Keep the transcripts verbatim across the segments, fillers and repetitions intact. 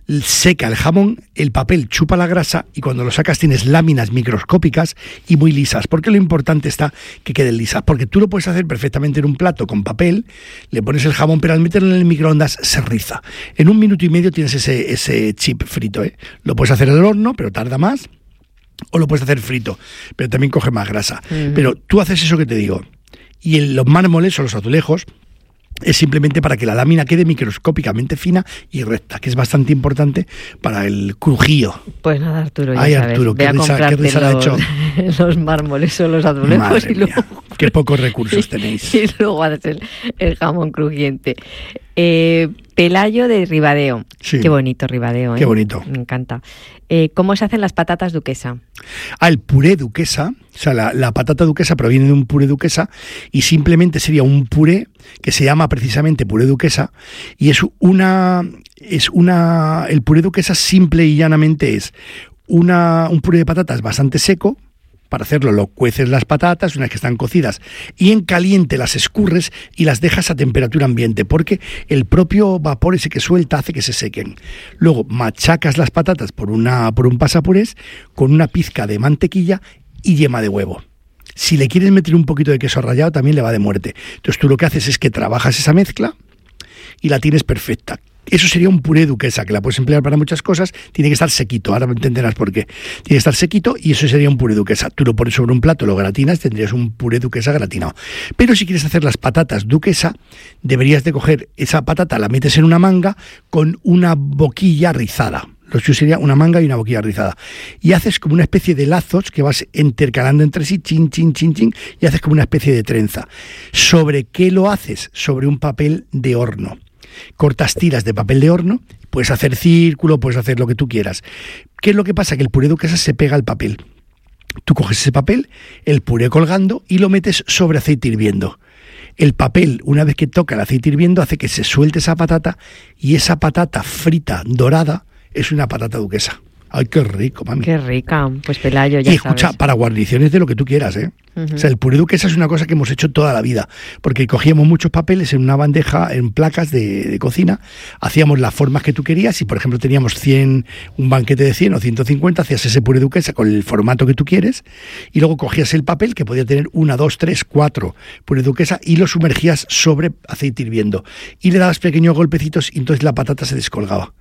seca el jamón, el papel chupa la grasa y cuando lo sacas tienes láminas microscópicas y muy lisas. Porque lo importante está que queden lisas. Porque tú lo puedes hacer perfectamente en un plato con papel, le pones el jamón, pero al meterlo en el microondas se riza. En un minuto y medio tienes ese, ese chip frito, ¿eh? Lo puedes hacer al horno, pero tarda más. O lo puedes hacer frito, pero también coge más grasa. Mm. Pero tú haces eso que te digo. Y en los mármoles o los azulejos es simplemente para que la lámina quede microscópicamente fina y recta, que es bastante importante para el crujío. Pues nada, Arturo, ya Ay, sabes. Arturo, Ve qué a risa, comprarte qué risa los, le ha hecho. los mármoles o los azulejos. Madre y luego, mía, qué pocos recursos tenéis. Y luego haces el, el jamón crujiente. Eh, Pelayo de Ribadeo. Sí. Qué bonito Ribadeo, ¿eh? Qué bonito. Me encanta. Eh, ¿Cómo se hacen las patatas duquesa? Ah, el puré duquesa, o sea, la, la patata duquesa proviene de un puré duquesa y simplemente sería un puré que se llama precisamente puré duquesa y es una, es una, el puré duquesa simple y llanamente es una, un puré de patatas bastante seco. Para hacerlo, lo cueces las patatas, una vez que están cocidas, y en caliente las escurres y las dejas a temperatura ambiente, porque el propio vapor ese que suelta hace que se sequen. Luego machacas las patatas por, una, por un pasapurés con una pizca de mantequilla y yema de huevo. Si le quieres meter un poquito de queso rallado, también le va de muerte. Entonces tú lo que haces es que trabajas esa mezcla y la tienes perfecta. Eso sería un puré duquesa, que la puedes emplear para muchas cosas, tiene que estar sequito, ahora me entenderás por qué. Tiene que estar sequito y eso sería un puré duquesa. Tú lo pones sobre un plato, lo gratinas, tendrías un puré duquesa gratinado. Pero si quieres hacer las patatas duquesa, deberías de coger esa patata, la metes en una manga con una boquilla rizada. Lo que sería una manga y una boquilla rizada. Y haces como una especie de lazos que vas intercalando entre sí, chin, chin, chin, chin, y haces como una especie de trenza. ¿Sobre qué lo haces? Sobre un papel de horno. Cortas tiras de papel de horno, puedes hacer círculo, puedes hacer lo que tú quieras. ¿Qué es lo que pasa? Que el puré duquesa se pega al papel. Tú coges ese papel, el puré colgando y lo metes sobre aceite hirviendo. El papel, una vez que toca el aceite hirviendo, hace que se suelte esa patata y esa patata frita, dorada, es una patata duquesa. ¡Ay, qué rico, mami! ¡Qué rica! Pues Pelayo, ya Y escucha, sabes. Para guarniciones de lo que tú quieras, ¿eh? Uh-huh. O sea, el puré duquesa es una cosa que hemos hecho toda la vida, porque cogíamos muchos papeles en una bandeja, en placas de, de cocina, hacíamos las formas que tú querías y, por ejemplo, teníamos cien, un banquete de cien o ciento cincuenta, hacías ese puré duquesa con el formato que tú quieres y luego cogías el papel, que podía tener una, dos, tres, cuatro puré duquesa y lo sumergías sobre aceite hirviendo y le dabas pequeños golpecitos y entonces la patata se descolgaba.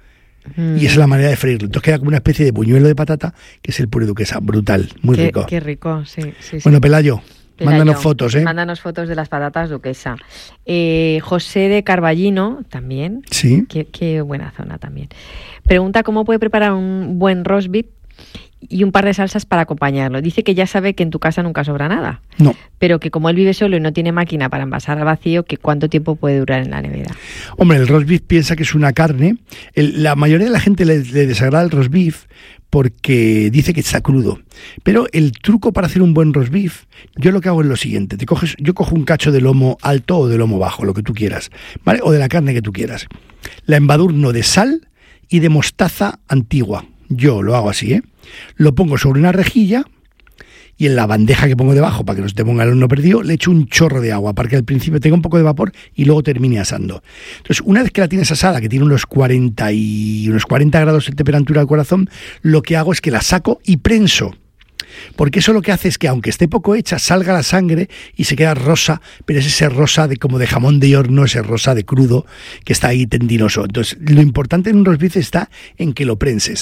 Y esa es la manera de freírlo. Entonces queda como una especie de buñuelo de patata, que es el puré duquesa. Brutal, muy qué, rico. Qué rico, sí. sí bueno, sí. Pelayo, Pelayo, mándanos fotos, ¿eh? Mándanos fotos de las patatas duquesa. Eh, José de Carballino, también. Sí. Qué, qué buena zona también. Pregunta cómo puede preparar un buen roast beef y un par de salsas para acompañarlo. Dice que ya sabe que en tu casa nunca sobra nada. No. Pero que como él vive solo y no tiene máquina para envasar al vacío, que cuánto tiempo puede durar en la nevera. Hombre, el roast beef piensa que es una carne. El, la mayoría de la gente le, le desagrada el roast beef porque dice que está crudo. Pero el truco para hacer un buen roast beef, yo lo que hago es lo siguiente. Te coges, yo cojo un cacho de lomo alto o de lomo bajo, lo que tú quieras, ¿vale? O de la carne que tú quieras. La embadurno de sal y de mostaza antigua. Yo lo hago así, ¿eh? Lo pongo sobre una rejilla y en la bandeja que pongo debajo, para que no se te ponga el horno perdido, le echo un chorro de agua para que al principio tenga un poco de vapor y luego termine asando. Entonces, una vez que la tienes asada, que tiene unos cuarenta y unos cuarenta grados de temperatura al corazón, lo que hago es que la saco y prenso. Porque eso lo que hace es que, aunque esté poco hecha, salga la sangre y se queda rosa, pero es ese rosa de como de jamón de horno, ese rosa de crudo que está ahí tendinoso. Entonces, lo importante en un roast beef está en que lo prenses.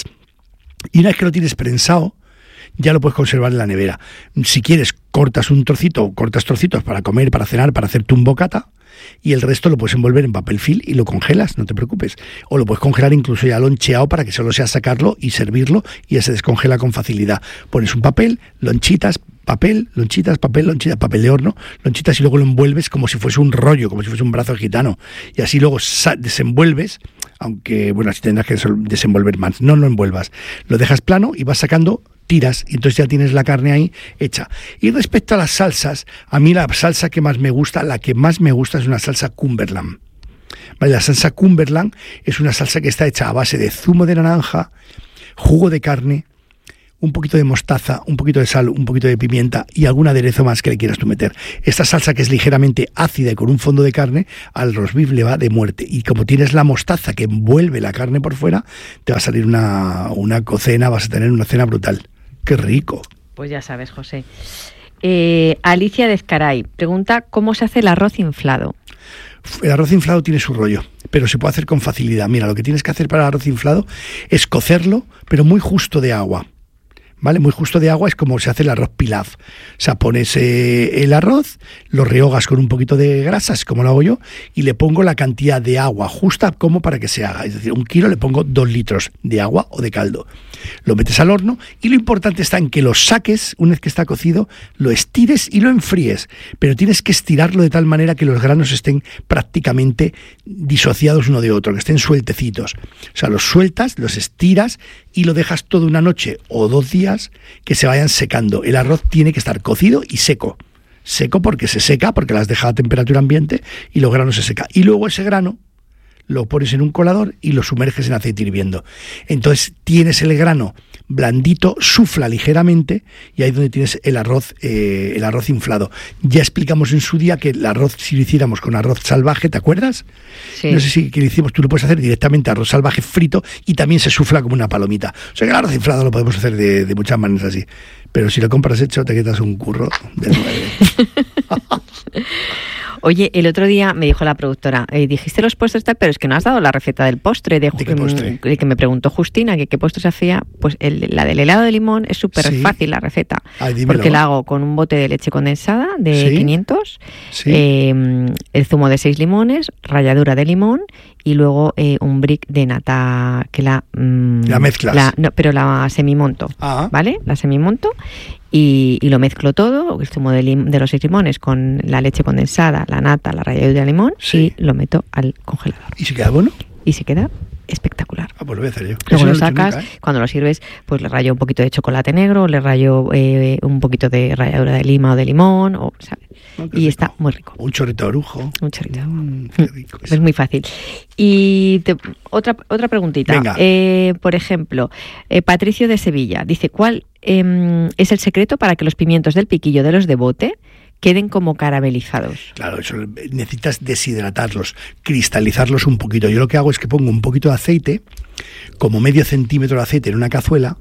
Y una vez que lo tienes prensado, ya lo puedes conservar en la nevera. Si quieres, cortas un trocito, cortas trocitos para comer, para cenar, para hacerte un bocata, y el resto lo puedes envolver en papel film y lo congelas, no te preocupes. O lo puedes congelar incluso ya loncheado para que solo sea sacarlo y servirlo y ya se descongela con facilidad. Pones un papel, lonchitas, papel, lonchitas, papel, lonchitas, papel de horno, lonchitas y luego lo envuelves como si fuese un rollo, como si fuese un brazo gitano. Y así luego desenvuelves, aunque bueno, así tendrás que desenvolver más. No lo envuelvas. Lo dejas plano y vas sacando tiras y entonces ya tienes la carne ahí hecha. Y respecto a las salsas, a mí la salsa que más me gusta, la que más me gusta es una salsa Cumberland. Vale, la salsa Cumberland es una salsa que está hecha a base de zumo de naranja, jugo de carne, un poquito de mostaza, un poquito de sal, un poquito de pimienta y algún aderezo más que le quieras tú meter. Esta salsa, que es ligeramente ácida y con un fondo de carne, al roast beef le va de muerte. Y como tienes la mostaza que envuelve la carne por fuera, te va a salir una, una cocina, vas a tener una cena brutal. ¡Qué rico! Pues ya sabes, José. Eh, Alicia de Ezcaray pregunta cómo se hace el arroz inflado. El arroz inflado tiene su rollo, pero se puede hacer con facilidad. Mira, lo que tienes que hacer para el arroz inflado es cocerlo, pero muy justo de agua. ¿Vale? Muy justo de agua es como se hace el arroz pilaf. O sea, pones eh, el arroz, lo rehogas con un poquito de grasas, como lo hago yo, y le pongo la cantidad de agua justa como para que se haga. Es decir, un kilo le pongo dos litros de agua o de caldo. Lo metes al horno y lo importante está en que lo saques, una vez que está cocido, lo estires y lo enfríes. Pero tienes que estirarlo de tal manera que los granos estén prácticamente disociados uno de otro, que estén sueltecitos. O sea, los sueltas, los estiras y lo dejas toda una noche o dos días que se vayan secando. El arroz tiene que estar cocido y seco. Seco porque se seca, porque las deja a temperatura ambiente y los granos se secan. Y luego ese grano lo pones en un colador y lo sumerges en aceite hirviendo. Entonces tienes el grano blandito, sufla ligeramente y ahí es donde tienes el arroz, eh, el arroz inflado. Ya explicamos en su día que el arroz, si lo hiciéramos con arroz salvaje, ¿te acuerdas? Sí. No sé si que lo hicimos, tú lo puedes hacer directamente arroz salvaje frito y también se sufla como una palomita. O sea que el arroz inflado lo podemos hacer de, de muchas maneras así. Pero si lo compras hecho, te quitas un curro del nueve. Oye, el otro día me dijo la productora, eh, dijiste los postres tal, pero es que no has dado la receta del postre. ¿De, ¿De qué postre? De que me preguntó Justina que qué postre se hacía. Pues el, la del helado de limón es súper Sí. fácil la receta. Ay, dímelo. Porque la hago con un bote de leche condensada de Sí. quinientos, Sí. eh, el zumo de seis limones, ralladura de limón y luego eh, un brick de nata que la... mm, La mezclas. la- no, pero la semimonto, Ah. ¿vale? La semimonto. Y, y lo mezclo todo, el zumo de, lim- de los seis limones con la leche condensada, la nata, la ralladura de limón, Sí. y lo meto al congelador. ¿Y si queda bueno? Y se queda espectacular. Ah, pues lo voy a hacer yo. Luego Eso no lo he hecho sacas, nunca, ¿eh? cuando lo sirves, pues le rayo un poquito de chocolate negro, le rayo eh, un poquito de ralladura de lima o de limón, o, ¿sabes? Oh, qué Y rico. está muy rico. Un chorrito de orujo. Un chorrito. Mm, qué rico Es eso. muy fácil. Y te- otra otra preguntita. Venga. Eh, por ejemplo, eh, Patricio de Sevilla dice, ¿cuál eh, es el secreto para que los pimientos del piquillo de los de bote queden como caramelizados? Claro, eso necesitas deshidratarlos, cristalizarlos un poquito. Yo lo que hago es que pongo un poquito de aceite, como medio centímetro de aceite en una cazuela.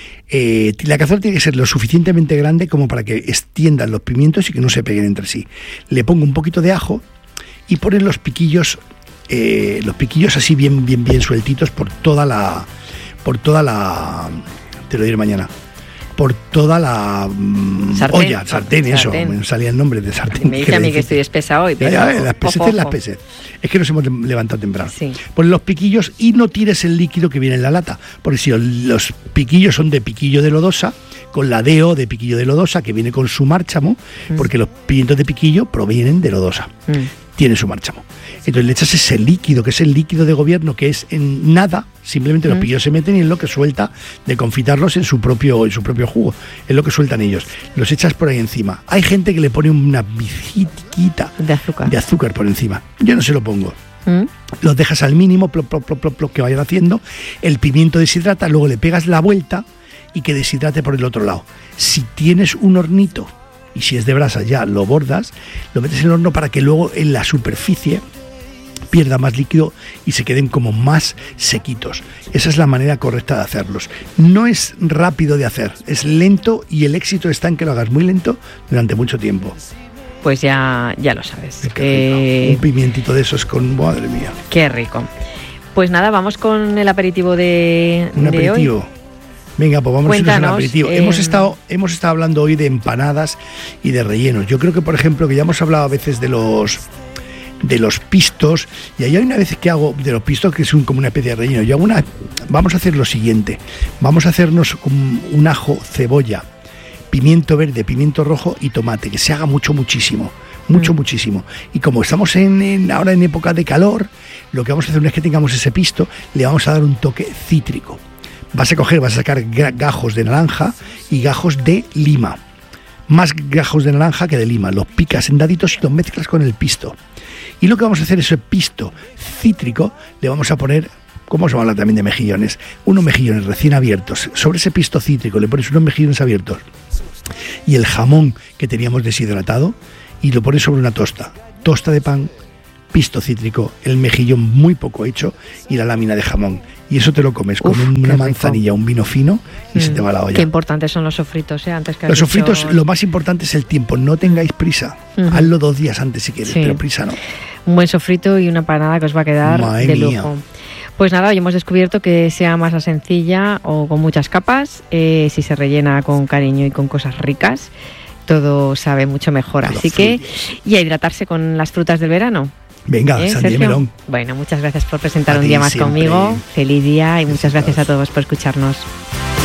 Eh, la cazuela tiene que ser lo suficientemente grande como para que extiendan los pimientos y que no se peguen entre sí. Le pongo un poquito de ajo y ponen los piquillos, eh, los piquillos así bien, bien, bien sueltitos por toda la, por toda la, te lo diré mañana. Por toda la mm, Sartén. olla, sartén, eso, Sartén. me salía el nombre de sartén. Me dice a mí que estoy espesa hoy, Ya, pero... ya, las peces ojo, es las ojo. peces. Es que nos hemos levantado temprano. Sí. Pon los piquillos y no tires el líquido que viene en la lata. Porque si los piquillos son de piquillo de lodosa, con la deo de piquillo de lodosa, que viene con su márchamo, Mm. porque los pimientos de piquillo provienen de lodosa. Mm. Tiene su márchamo. Entonces le echas ese líquido, que es el líquido de gobierno, que es en nada, simplemente los Mm. piquillos se meten y es lo que suelta de confitarlos en su propio en su propio jugo. Es lo que sueltan ellos. Los echas por ahí encima. Hay gente que le pone una pizquita De azúcar. de azúcar por encima. Yo no se lo pongo. Mm. Los dejas al mínimo, plop, plop, plop, plop, plop, que vayan haciendo. El pimiento deshidrata, luego le pegas la vuelta y que deshidrate por el otro lado. Si tienes un hornito, y si es de brasa ya lo bordas, lo metes en el horno para que luego en la superficie pierda más líquido y se queden como más sequitos. Esa es la manera correcta de hacerlos. No es rápido de hacer, es lento y el éxito está en que lo hagas muy lento durante mucho tiempo. Pues ya, ya lo sabes. Es que Eh, rico. Un pimientito de esos con... Madre mía. Qué rico. Pues nada, vamos con el aperitivo de, Un de aperitivo. hoy. Venga, pues vamos a irnos Cuéntanos, al aperitivo. eh, Hemos estado, hemos estado hablando hoy de empanadas y de rellenos. Yo creo que, por ejemplo, que ya hemos hablado a veces de los de los pistos, y ahí hay una vez que hago de los pistos que es un, como una especie de relleno. Yo hago una, vamos a hacer lo siguiente. Vamos a hacernos un, un ajo, cebolla, pimiento verde, pimiento rojo y tomate, que se haga mucho, muchísimo. Mucho, Mm. muchísimo. Y como estamos en, en- ahora en época de calor, lo que vamos a hacer una vez que tengamos ese pisto, le vamos a dar un toque cítrico. Vas a coger, vas a sacar ga- gajos de naranja y gajos de lima. Más gajos de naranja que de lima. Los picas en daditos y los mezclas con el pisto. Y lo que vamos a hacer es ese pisto cítrico, le vamos a poner ¿cómo se habla también de mejillones? Unos mejillones recién abiertos, sobre ese pisto cítrico le pones unos mejillones abiertos y el jamón que teníamos deshidratado y lo pones sobre una tosta, tosta de pan, pisto cítrico, el mejillón muy poco hecho y la lámina de jamón. Y eso te lo comes con Uf, una manzanilla, un vino fino y mm, se te va la olla. Qué importantes son los sofritos, ¿eh? Antes que los sofritos, dicho... lo más importante es el tiempo. No tengáis prisa. Uh-huh. Hazlo dos días antes si quieres, sí. pero prisa no. Un buen sofrito y una empanada que os va a quedar Madre de lujo. Mía. Pues nada, hoy hemos descubierto que sea masa sencilla o con muchas capas, eh, si se rellena con cariño y con cosas ricas, todo sabe mucho mejor. Los Así frutos. que, y a hidratarse con las frutas del verano. Venga, ¿Eh, sandía y melón. Bueno, muchas gracias por presentar a un día más siempre. conmigo. Feliz día y muchas gracias a todos por escucharnos.